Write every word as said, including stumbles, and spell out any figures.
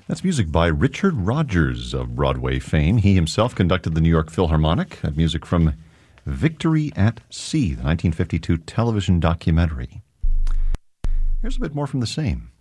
That's music by Richard Rodgers of Broadway fame. He himself conducted the New York Philharmonic. That music from Victory at Sea, the nineteen fifty-two television documentary. Here's a bit more from the same.